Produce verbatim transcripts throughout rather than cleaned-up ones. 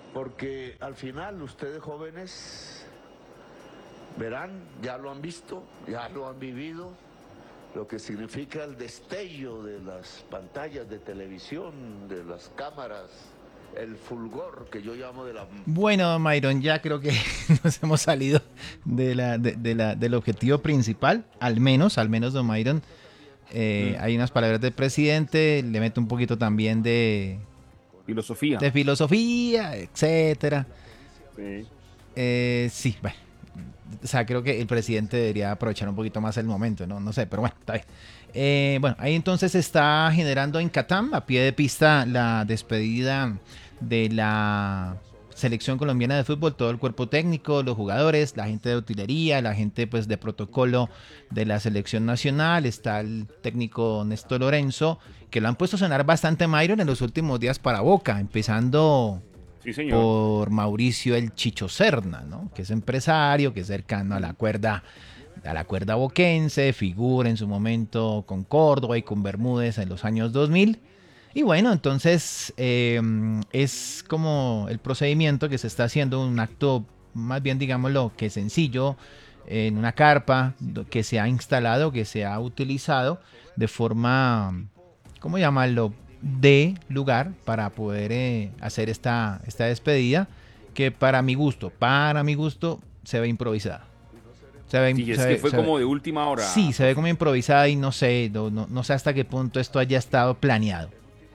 porque al final ustedes jóvenes verán, ya lo han visto, ya lo han vivido, lo que significa el destello de las pantallas de televisión, de las cámaras, el fulgor que yo llamo de la... Bueno, Myron, ya creo que nos hemos salido de la, de, de la, del objetivo principal, al menos, al menos, don Myron. Eh, mm. Hay unas palabras del presidente, le meto un poquito también de... Filosofía. De filosofía, etcétera. Sí. Eh, sí, bueno. O sea, creo que el presidente debería aprovechar un poquito más el momento, ¿no? No sé, pero bueno, está bien. Eh, bueno, ahí entonces está generando en Catam, a pie de pista, la despedida de la selección colombiana de fútbol, todo el cuerpo técnico, los jugadores, la gente de utilería, la gente pues de protocolo de la selección nacional. Está el técnico Néstor Lorenzo, que lo han puesto a sonar bastante, Myron, en los últimos días para Boca, empezando... Sí, señor. Por Mauricio el Chicho Serna, ¿no? Que es empresario, que es cercano a la cuerda, a la cuerda boquense, figura en su momento con Córdoba y con Bermúdez en los años dos mil. Y bueno, entonces eh, es como el procedimiento que se está haciendo, un acto más bien, digámoslo, que sencillo, en una carpa que se ha instalado, que se ha utilizado de forma, ¿cómo llamarlo?, de lugar para poder eh, hacer esta, esta despedida, que para mi gusto, para mi gusto, se ve improvisada. Se ve, sí, es se que ve, fue como ve, de última hora. Sí, se ve como improvisada y no sé, no, no, no sé hasta qué punto esto haya estado planeado.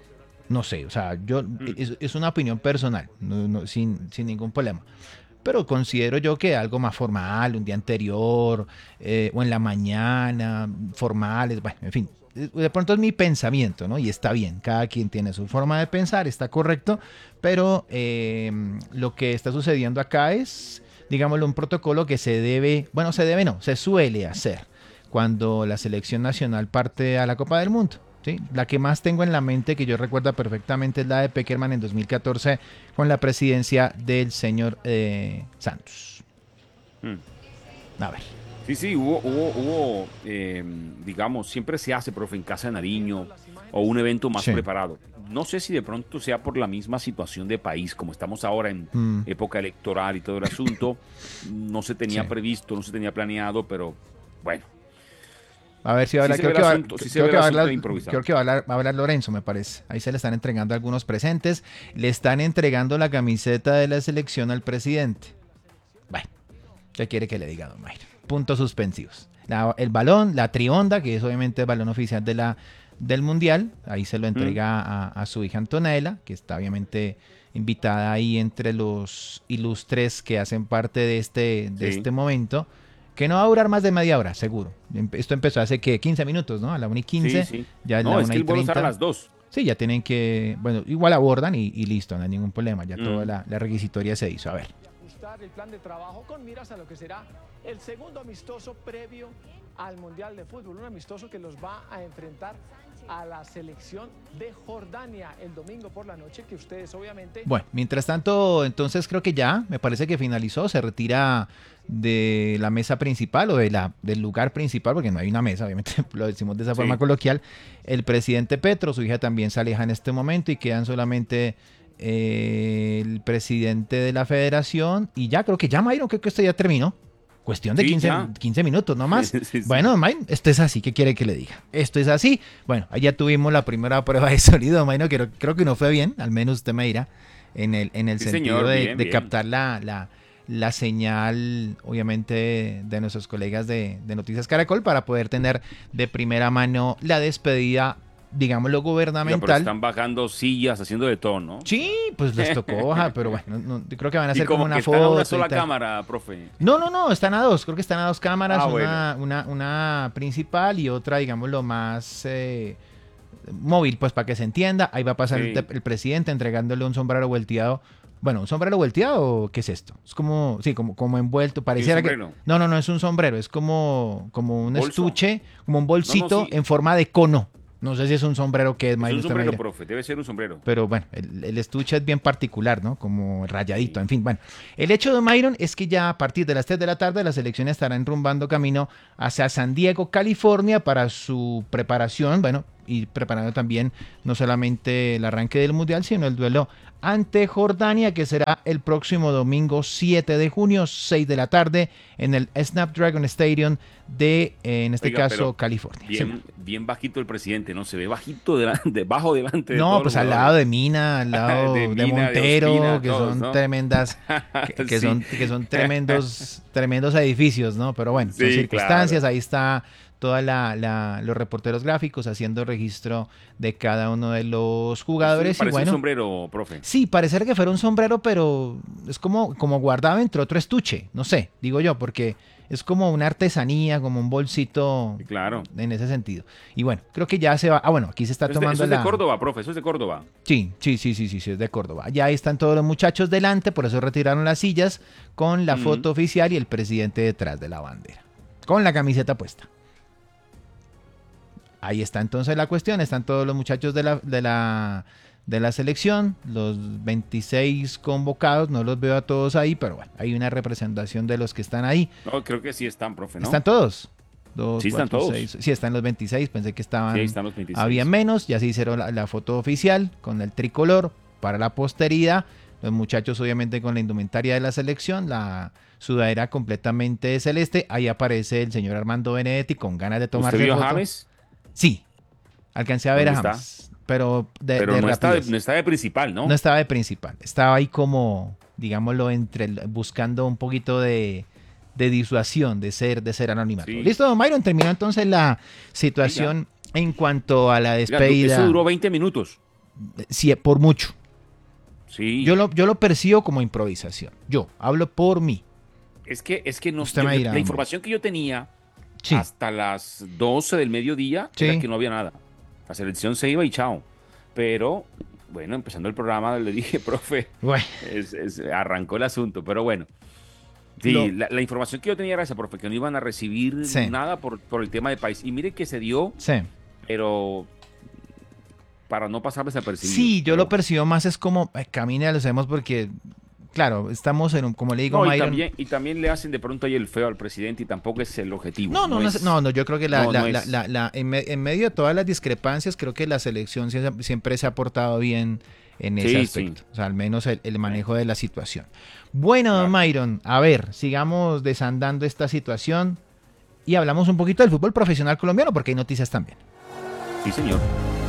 No sé, o sea, yo mm. es, es una opinión personal, no, no, sin, sin ningún problema. Pero considero yo que algo más formal, un día anterior, eh, o en la mañana, formales, bueno, en fin. De pronto es mi pensamiento, ¿no? Y está bien, cada quien tiene su forma de pensar, está correcto, pero eh, lo que está sucediendo acá es, digámoslo, un protocolo que se debe, bueno, se debe no, se suele hacer cuando la selección nacional parte a la Copa del Mundo, ¿sí? La que más tengo en la mente, que yo recuerdo perfectamente, es la de Peckerman en dos mil catorce con la presidencia del señor eh, Santos. Hmm. A ver. Sí, sí, hubo, hubo, hubo eh, digamos, siempre se hace, profe, en Casa de Nariño o un evento más sí. preparado. No sé si de pronto sea por la misma situación de país, como estamos ahora en mm. época electoral y todo el asunto, no se tenía sí. previsto, no se tenía planeado, pero bueno. A ver si va a hablar, sí creo, que va, asunto, sí creo, que va a hablar, creo que va a hablar, va a hablar Lorenzo, me parece. Ahí se le están entregando algunos presentes, le están entregando la camiseta de la selección al presidente. Bueno, ¿qué quiere que le diga, don Mayra? Puntos suspensivos. La, el balón, la trionda, que es obviamente el balón oficial de la, del Mundial, ahí se lo entrega mm. a, a su hija Antonella, que está obviamente invitada ahí entre los ilustres que hacen parte de este, de sí. este momento, que no va a durar más de media hora, seguro. Esto empezó hace que quince minutos, ¿no? A la una y quince. Sí, sí. Ya no, la es que el vuelo estará a las dos. Sí, ya tienen que, bueno, igual abordan y, y listo, no hay ningún problema. Ya mm. toda la, la requisitoria se hizo. A ver. El plan de trabajo con miras a lo que será el segundo amistoso previo al Mundial de Fútbol, un amistoso que los va a enfrentar a la selección de Jordania el domingo por la noche, que ustedes obviamente... Bueno, mientras tanto, entonces creo que ya, me parece que finalizó, se retira de la mesa principal o de la, del lugar principal, porque no hay una mesa, obviamente lo decimos de esa sí. forma coloquial, el presidente Petro, su hija también se aleja en este momento y quedan solamente... Eh, el presidente de la federación y ya creo que ya Mayron, creo que esto ya terminó, cuestión de sí, quince, quince minutos nomás. Sí, sí, bueno, Mayron, esto es así, ¿qué quiere que le diga? Esto es así. Bueno, allá tuvimos la primera prueba de sonido, Mayron, que creo que no fue bien, al menos usted me dirá, en el, en el sentido señor, de, bien, de bien. captar la, la, la señal, obviamente, de nuestros colegas de, de Noticias Caracol para poder tener de primera mano la despedida, digámoslo, gubernamental. Pero están bajando sillas, haciendo de todo, ¿no? Sí, pues les tocó, baja, pero bueno, no, no, creo que van a hacer como, como una que foto. Están a una sola cámara, profe. No, no, no, están a dos, creo que están a dos cámaras, ah, una, bueno. una, una principal y otra, digámoslo, más eh, móvil, pues para que se entienda. Ahí va a pasar sí. el, el presidente entregándole un sombrero volteado. Bueno, ¿un sombrero volteado? ¿Qué es esto? Es como, sí, como, como envuelto, pareciera que... No, no, no es un sombrero, es como, como un ¿bolso? Estuche, como un bolsito no, no, sí. en forma de cono. No sé si es un sombrero que es... Es un sombrero, profe, debe ser un sombrero. Pero bueno, el, el estuche es bien particular, ¿no? Como rayadito, sí. en fin, bueno. El hecho de Myron es que ya a partir de las tres de la tarde la selección estará enrumbando camino hacia San Diego, California, para su preparación, bueno, y preparando también no solamente el arranque del Mundial, sino el duelo ante Jordania, que será el próximo domingo siete de junio, seis de la tarde, en el Snapdragon Stadium de, eh, en este Oiga, caso, California. Bien, sí. bien bajito el presidente, ¿no? Se ve bajito, de, de bajo delante de No, pues al lado de Mina, al lado de, de Mina, Montero, de Ospina, que todos, son ¿no? tremendas, que, que sí. son, que son tremendos, tremendos edificios, ¿no? Pero bueno, son sí, circunstancias, claro. Ahí está toda la, la, los reporteros gráficos haciendo registro de cada uno de los jugadores. Sí, parece y bueno, un sombrero, profe. Sí, parece que fuera un sombrero, pero es como, como guardado entre otro estuche, no sé, digo yo, porque es como una artesanía, como un bolsito, sí, claro. En ese sentido. Y bueno, creo que ya se va, ah bueno, aquí se está tomando Eso es la... de Córdoba, profe, eso es de Córdoba. Sí, sí, sí, sí, sí, sí, es de Córdoba. Ya están todos los muchachos delante, por eso retiraron las sillas con la mm. foto oficial y el presidente detrás de la bandera, con la camiseta puesta. Ahí está entonces la cuestión, están todos los muchachos de la, de la, de la selección, los veintiséis convocados, no los veo a todos ahí, pero bueno, hay una representación de los que están ahí. No, creo que sí están, profe, ¿no? ¿Están todos? Dos, sí, cuatro, están todos. Seis. Sí, están los veintiséis, pensé que estaban, sí, están los veintiséis. Había menos, ya se hicieron la, la foto oficial con el tricolor para la posteridad, los muchachos obviamente con la indumentaria de la selección, la sudadera completamente celeste, ahí aparece el señor Armando Benedetti con ganas de tomar ¿Usted vio foto. a James? Sí, alcancé a ver a James, pero, de, pero de no, está de, no está de principal, ¿no? No estaba de principal, estaba ahí como, digámoslo, entre buscando un poquito de, de disuasión, de ser, de ser anonimato. Sí. Listo, don Myron, terminó entonces la situación Oiga. En cuanto a la despedida. Oiga, eso duró veinte minutos. Sí, por mucho. Sí. Yo lo, yo lo percibo como improvisación. Yo hablo por mí. Es que, es que no, Usted yo, me dirá, la información que yo tenía sí. hasta las doce del mediodía sí. era que no había nada. La selección se iba y chao. Pero, bueno, empezando el programa le dije, profe, bueno. es, es, arrancó el asunto. Pero bueno, sí, lo... la, la información que yo tenía era esa, profe, que no iban a recibir sí. nada por, por el tema del país. Y mire que se dio, sí. pero para no pasar desapercibido. Sí, yo pero... lo percibo más es como, eh, camine, lo sabemos porque... Claro, estamos en un, como le digo, no, y, Myron, también, y también le hacen de pronto ahí el feo al presidente y tampoco es el objetivo. No, no, no, es, no, no, yo creo que la, no, la, no la, es... la, la, en, me, en medio de todas las discrepancias, creo que la selección siempre se ha portado bien en ese sí, aspecto. Sí. O sea, al menos el, el manejo de la situación. Bueno, claro. Myron, a ver, sigamos desandando esta situación y hablamos un poquito del fútbol profesional colombiano porque hay noticias también. Sí, señor.